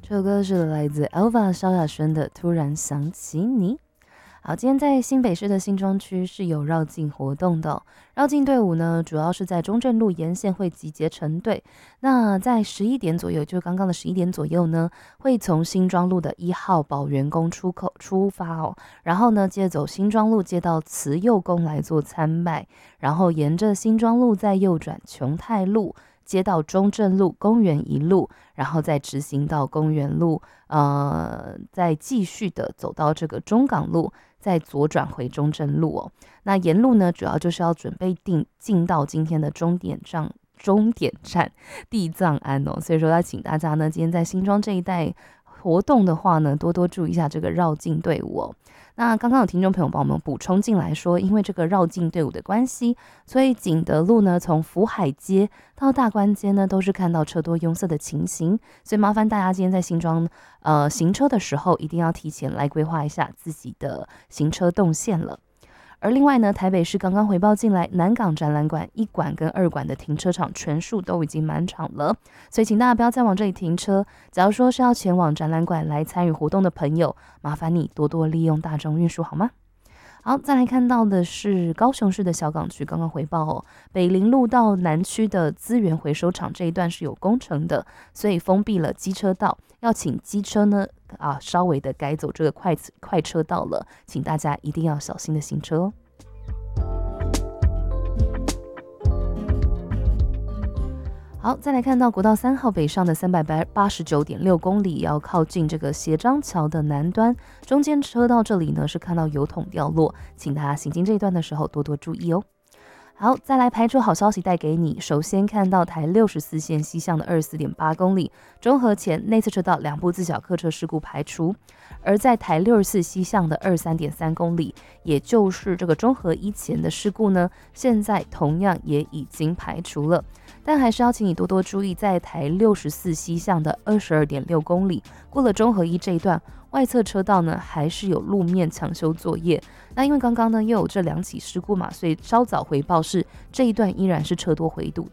这首歌是来自 Elva 萧亚轩的《突然想起你》。好，今天在新北市的新庄区是有绕境活动的绕境队伍呢，主要是在中正路沿线会集结成队。那在11点左右，就刚刚的11点左右呢，会从新庄路的1号宝源宫出口出发哦，然后呢，接走新庄路接到慈幼宫来做参拜，然后沿着新庄路再右转琼泰路。接到中正路公园一路，然后再直行到公园路，再继续的走到这个中港路，再左转回中正路哦。那沿路呢，主要就是要准备进到今天的终点站地藏庵哦。所以说要请大家呢，今天在新庄这一带活动的话呢，多多注意一下这个绕境队伍哦。那刚刚有听众朋友帮我们补充进来说，因为这个绕境队伍的关系，所以景德路呢，从福海街到大关街呢，都是看到车多拥塞的情形，所以麻烦大家今天在新庄行车的时候，一定要提前来规划一下自己的行车动线了。而另外呢，台北市刚刚回报进来，南港展览馆1馆跟2馆的停车场全数都已经满场了，所以请大家不要再往这里停车。假如说是要前往展览馆来参与活动的朋友，麻烦你多多利用大众运输好吗？好，再来看到的是高雄市的小港区刚刚回报哦，北林路到南区的资源回收厂这一段是有工程的，所以封闭了机车道，要请机车呢稍微的改走这个快车道了，请大家一定要小心的行车哦。好，再来看到国道3号北上的389.6公里，要靠近这个协章桥的南端，中间车道这里呢是看到油桶掉落，请大家行经这一段的时候多多注意哦。好，再来排除好消息带给你。首先看到台64线西向的24.8公里，中和前内侧车道2部自小客车事故排除；而在台64西向的23.3公里，也就是这个中和一前的事故呢，现在同样也已经排除了。但还是要请你多多注意，在台64西向的22.6公里，过了中和一这一段，外侧车道呢还是有路面抢修作业。那因为刚刚呢又有这2起事故嘛，所以稍早回报是这一段依然是车多回堵